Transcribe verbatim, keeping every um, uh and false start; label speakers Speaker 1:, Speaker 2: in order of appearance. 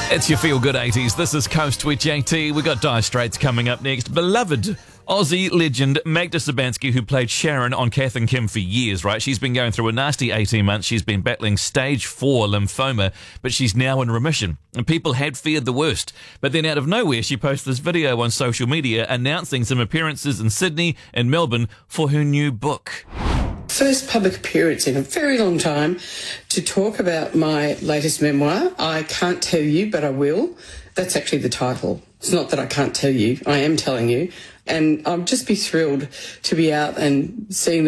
Speaker 1: It's your Feel Good eighties. This is Coast with J T. We got Dire Straits coming up next. Beloved Aussie legend Magda Szubanski, who played Sharon on Kath and Kim for years, right? She's been going through a nasty eighteen months. She's been battling stage four lymphoma, but she's now in remission. And people had feared the worst. But then out of nowhere, she posted this video on social media announcing some appearances in Sydney and Melbourne for her new book.
Speaker 2: First public appearance in a very long time to talk about my latest memoir, I Can't Tell You, But I Will. That's actually the title. It's not that I can't tell you, I am telling you. And I'll just be thrilled to be out and seeing